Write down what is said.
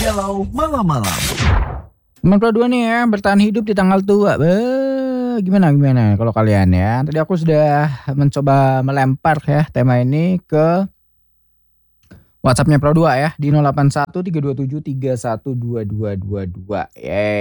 Galau Malam-Malam. Teman Pro 2 nih ya, bertahan hidup di tanggal tua. Gimana kalau kalian ya. Tadi aku sudah mencoba melempar ya tema ini ke WhatsAppnya Pro 2 ya di 081 327 31222.